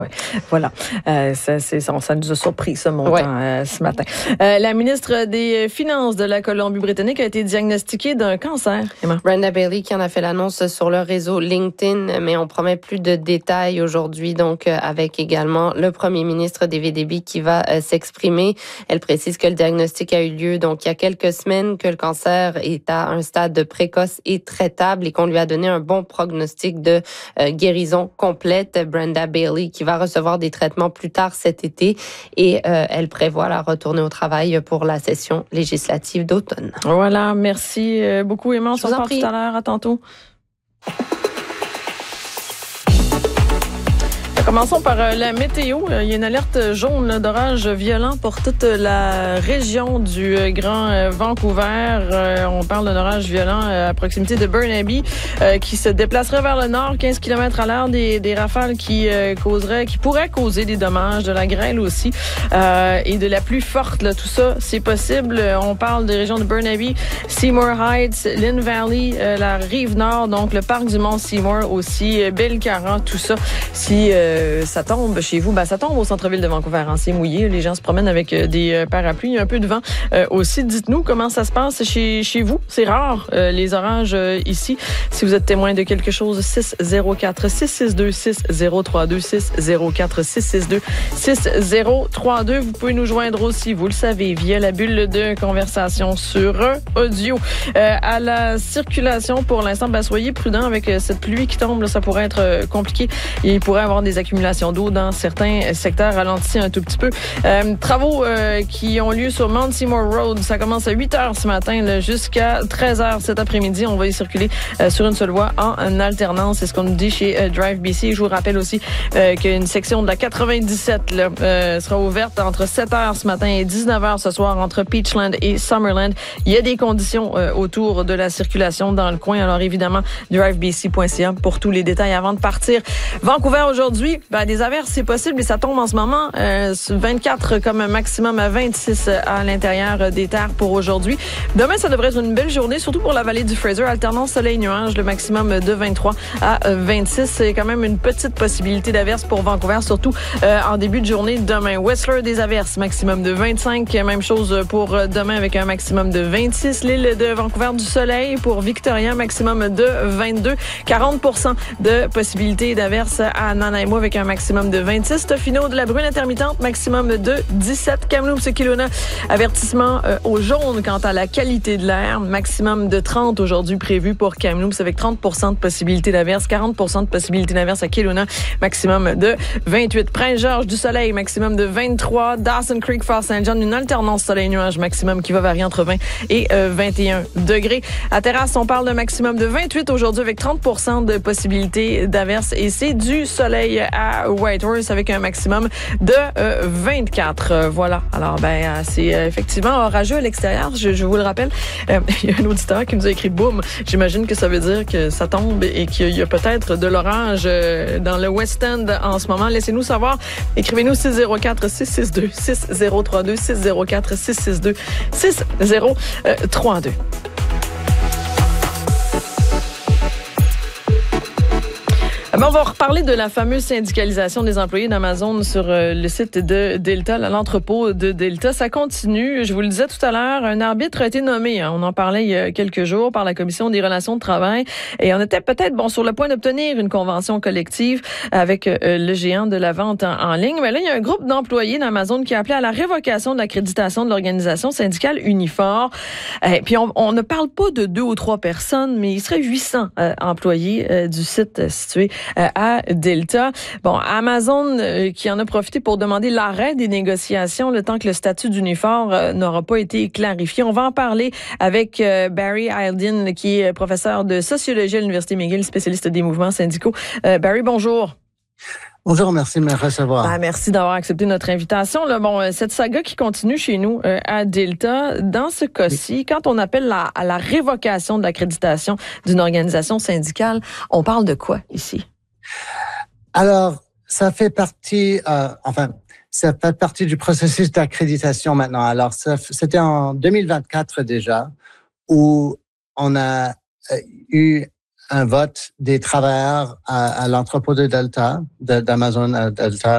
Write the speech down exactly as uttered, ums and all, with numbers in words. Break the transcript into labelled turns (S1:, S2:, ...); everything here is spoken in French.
S1: Oui, voilà. Euh, ça, c'est, ça, ça nous a surpris, ce montant,
S2: ouais.
S1: euh, ce matin. Euh, la ministre des Finances de la Colombie-Britannique a été diagnostiquée d'un cancer. Emma.
S2: Brenda Bailey qui en a fait l'annonce sur le réseau LinkedIn, mais on promet plus de détails aujourd'hui, donc euh, avec également le premier ministre David Eby qui va euh, s'exprimer. Elle précise que le diagnostic a eu lieu donc il y a quelques semaines, que le cancer est à un stade précoce et traitable et qu'on lui a donné un bon prognostic de euh, guérison complète. Brenda Bailey qui va recevoir des traitements plus tard cet été et euh, elle prévoit la retourner au travail pour la session législative d'automne.
S1: Voilà, merci beaucoup Emma, on se reparle tout à l'heure, à tantôt. Commençons par la météo. Il y a une alerte jaune d'orage violent pour toute la région du Grand Vancouver. On parle d'un orage violent à proximité de Burnaby qui se déplacerait vers le nord, quinze kilomètres à l'heure, des, des rafales qui causeraient, qui pourraient causer des dommages, de la grêle aussi et de la pluie forte. Là, tout ça, c'est possible. On parle des régions de Burnaby, Seymour Heights, Lynn Valley, la rive nord, donc le parc du Mont Seymour aussi, Belcarra, tout ça. Si euh, ça tombe chez vous, ben ça tombe au centre-ville de Vancouver. Hein, c'est mouillé, les gens se promènent avec des parapluies, il y a un peu de vent euh, aussi. Dites-nous comment ça se passe chez chez vous. C'est rare euh, les orages euh, ici. Si vous êtes témoin de quelque chose, six zéro quatre six six deux six zéro trois deux six zéro quatre six six deux six zéro trois deux. Vous pouvez nous joindre aussi, vous le savez, via la bulle de conversation sur audio. Euh, à la circulation, pour l'instant, ben, soyez prudents avec cette pluie qui tombe. Là, ça pourrait être compliqué. Il pourrait y avoir des accumulations d'eau dans certains secteurs, ralentis un tout petit peu. Euh, travaux euh, qui ont lieu sur Mount Seymour Road. Ça commence à huit heures ce matin là, jusqu'à treize heures cet après-midi. On va y circuler euh, sur une seule voie en, en alternance. C'est ce qu'on nous dit chez euh, Drive B C. Je vous rappelle aussi euh, qu'une section de la quatre-vingt-dix-sept là, euh, sera ouverte entre sept heures ce matin et dix-neuf heures ce soir entre Peachland et Summerland. Il y a des conditions euh, autour de la circulation dans le coin. Alors évidemment, drive b c point c a pour tous les détails avant de partir. Vancouver aujourd'hui, ben, des averses, c'est possible et ça tombe en ce moment. Euh, vingt-quatre comme maximum à vingt-six à l'intérieur des terres pour aujourd'hui. Demain, ça devrait être une belle journée, surtout pour la vallée du Fraser. Alternance soleil-nuage, le maximum de vingt-trois à vingt-six. C'est quand même une petite possibilité d'averses pour Vancouver, surtout euh, en début de journée demain. Whistler, des averses, maximum de vingt-cinq. Même chose pour demain avec un maximum de vingt-six. L'île de Vancouver, du soleil. Pour Victoria, maximum de vingt-deux. quarante pour cent de possibilité d'averses à Nanaimo avec un maximum de vingt-six. Tofino, de la bruine intermittente, maximum de dix-sept. Kamloops et Kelowna, avertissement euh, au jaune quant à la qualité de l'air. Maximum de trente aujourd'hui prévu pour Kamloops avec trente pour cent de possibilité d'averse, quarante pour cent de possibilité d'averse à Kelowna, maximum de vingt-huit. Prince-Georges, du soleil, maximum de vingt-trois. Dawson Creek, Fort Saint John, une alternance soleil-nuage, maximum qui va varier entre vingt et vingt et un degrés. À Terrasse, on parle de maximum de vingt-huit aujourd'hui avec trente pour cent de possibilité d'averse et c'est du soleil à Whitehorse avec un maximum de euh, vingt-quatre. Euh, voilà. Alors, ben, euh, c'est euh, effectivement orageux à l'extérieur. Je, je vous le rappelle. Euh, il y a un auditeur qui nous a écrit boum. J'imagine que ça veut dire que ça tombe et qu'il y a peut-être de l'orage euh, dans le West End en ce moment. Laissez-nous savoir. Écrivez-nous six zéro quatre six six deux six zéro trois deux six zéro quatre six six deux six zéro trois deux. Ben, on va reparler de la fameuse syndicalisation des employés d'Amazon sur euh, le site de Delta, l'entrepôt de Delta. Ça continue. Je vous le disais tout à l'heure, un arbitre a été nommé. Hein, on en parlait il y a quelques jours par la Commission des relations de travail. Et on était peut-être bon sur le point d'obtenir une convention collective avec euh, le géant de la vente en, en ligne. Mais là, il y a un groupe d'employés d'Amazon qui a appelé à la révocation de l'accréditation de l'organisation syndicale Unifor. Et puis, on, on ne parle pas de deux ou trois personnes, mais il serait huit cents euh, employés euh, du site euh, situé à Delta. Bon, Amazon euh, qui en a profité pour demander l'arrêt des négociations le temps que le statut d'Unifor euh, n'aura pas été clarifié. On va en parler avec euh, Barry Eildin, qui est professeur de sociologie à l'Université McGill, spécialiste des mouvements syndicaux. Euh, Barry, bonjour.
S3: Bonjour, merci de me recevoir.
S1: Ben, merci d'avoir accepté notre invitation. Là, bon, cette saga qui continue chez nous euh, à Delta, dans ce cas-ci, oui. Quand on appelle la, à la révocation de l'accréditation d'une organisation syndicale, on parle de quoi ici?
S3: Alors, ça fait partie, euh, enfin, ça fait partie du processus d'accréditation maintenant. Alors, ça, c'était en deux mille vingt-quatre déjà, où on a euh, eu un vote des travailleurs à, à l'entrepôt de Delta, de, d'Amazon à Delta,